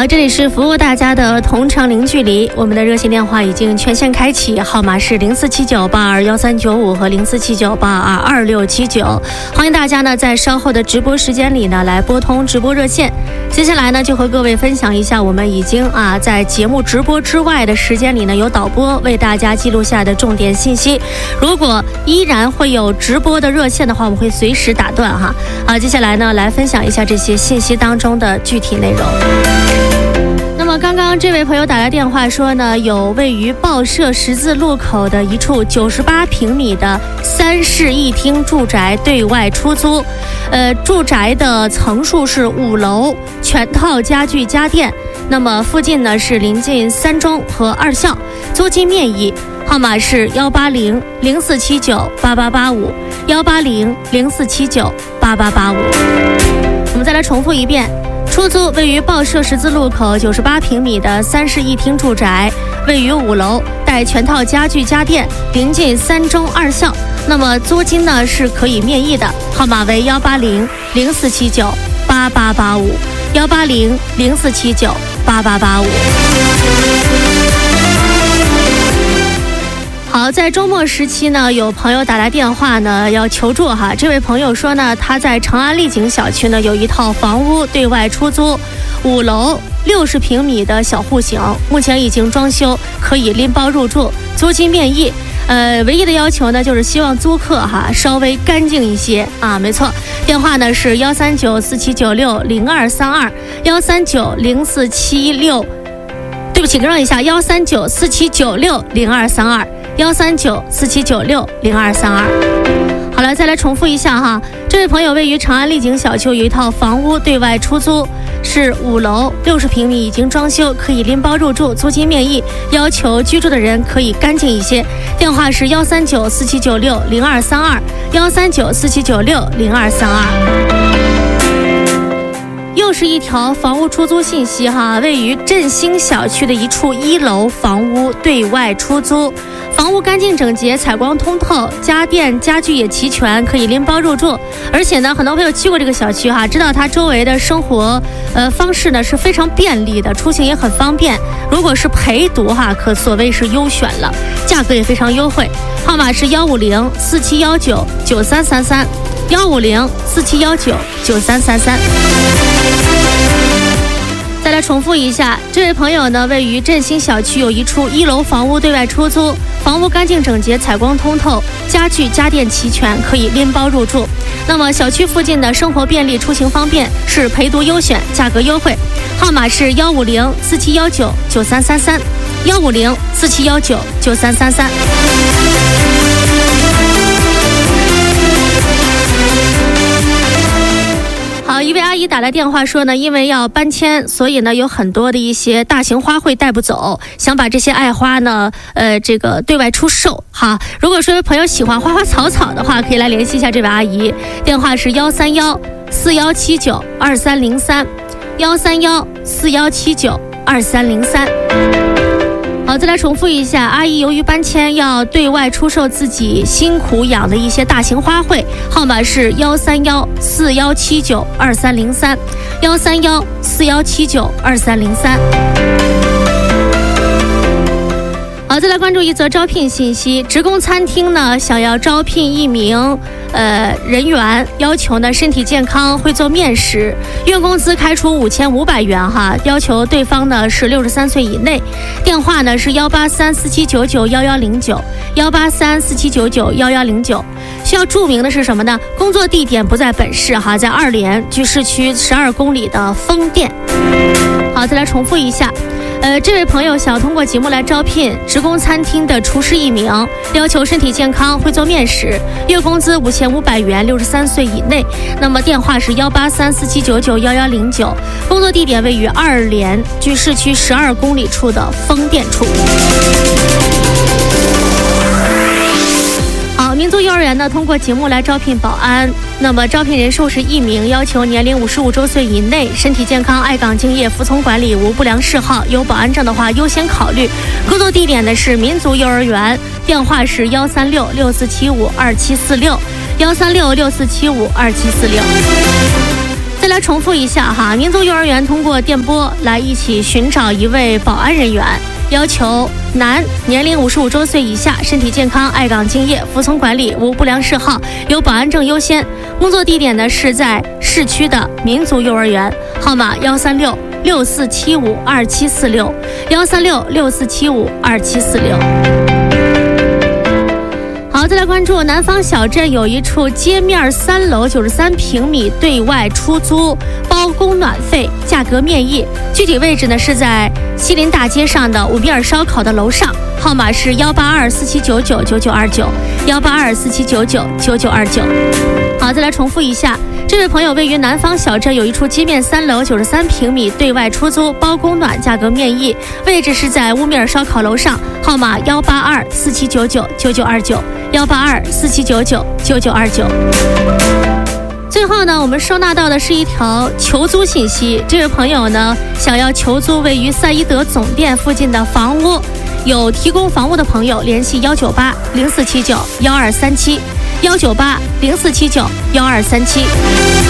好，这里是服务大家的同城零距离，我们的热线电话已经全线开启，号码是0479821395和0479822679，欢迎大家呢在稍后的直播时间里呢来拨通直播热线。接下来呢就和各位分享一下我们已经在节目直播之外的时间里呢有导播为大家记录下的重点信息，如果依然会有直播的热线的话，我们会随时打断哈。接下来呢来分享一下这些信息当中的具体内容。那么刚刚这位朋友打来电话说呢，有位于报社十字路口的一处98平米的3室1厅住宅对外出租，住宅的层数是5楼，全套家具家电，那么附近呢是临近3中和2校，租金面议，号码是180-0479-8885，180-0479-8885。我们再来重复一遍，出租位于报社十字路口98平米的3室1厅住宅，位于5楼，带全套家具家电，临近3中2校，那么租金呢是可以面议的，号码为180-0479-8885，180-0479-8885。好，在周末时期呢，有朋友打来电话呢，要求助哈。这位朋友说呢，他在长安丽景小区呢有一套房屋对外出租，5楼60平米的小户型，目前已经装修，可以拎包入住，租金面议。唯一的要求呢，就是希望租客稍微干净一些没错，电话呢是13947960232，1390476。对不起，更正一下，13947960232，13947960232。好了，再来重复一下哈。这位朋友位于长安丽景小区有一套房屋对外出租，是5楼60平米，已经装修，可以拎包入住，租金面议，要求居住的人可以干净一些。电话是13947960232，13947960232。又是一条房屋出租信息哈，位于振兴小区的一处1楼房屋对外出租，房屋干净整洁，采光通透，家电家具也齐全，可以拎包入住。而且呢，很多朋友去过这个小区知道它周围的生活方式呢是非常便利的，出行也很方便。如果是陪读可所谓是优选了，价格也非常优惠。号码是150-4719-9333，150-4719-9333。再来重复一下，这位朋友呢位于振兴小区有一处1楼房屋对外出租，房屋干净整洁，采光通透，家具家电齐全，可以拎包入住。那么小区附近的生活便利，出行方便，是陪读优选，价格优惠。号码是150-4719-9333，150-4719-9333。好，一位阿姨打来电话说呢，因为要搬迁，所以呢有很多的一些大型花卉带不走，想把这些爱花呢这个对外出售哈。如果说朋友喜欢花花草草的话，可以来联系一下这位阿姨，电话是131-4179-2303，131-4179-2303。好，再来重复一下，阿姨由于搬迁要对外出售自己辛苦养的一些大型花卉，号码是131-4179-2303，131-4179-2303。好，再来关注一则招聘信息，职工餐厅呢想要招聘一名人员，要求呢身体健康，会做面食，月工资开出5500元哈，要求对方呢是63岁以内。电话呢是18347991109，18347991109。需要注明的是什么呢？工作地点不在本市哈，在2连，距市区12公里的丰店。好，再来重复一下。这位朋友想要通过节目来招聘职工餐厅的厨师1名，要求身体健康，会做面食，月工资5500元，63岁以内。那么电话是18347991109，工作地点位于2连，距市区12公里处的丰店处。好，民族幼儿园呢通过节目来招聘保安，那么招聘人数是1名，要求年龄55周岁以内，身体健康，爱岗敬业，服从管理，无不良嗜好，有保安证的话优先考虑。工作地点呢是民族幼儿园，电话是13664752746，13664752746。 再来重复一下哈，民族幼儿园通过电波来一起寻找一位保安人员，要求男，年龄55周岁以下，身体健康，爱岗敬业，服从管理，无不良嗜好，有保安证优先。工作地点呢是在市区的民族幼儿园，号码13664752746，13664752746。好，再来关注南方小镇有一处街面3楼93平米对外出租，包供暖费，价格面议。具体位置呢是在西林大街上的五米尔烧烤的楼上，号码是18247999929，18247999929。好，再来重复一下，这位朋友位于南方小镇有一处街面3楼93平米对外出租，包供暖，价格面议。位置是在乌米尔烧烤楼上，号码18247999929，18247999929。最后呢，我们收纳到的是一条求租信息。这位朋友呢，想要求租位于赛义德总店附近的房屋，有提供房屋的朋友联系19804791237，19804791237。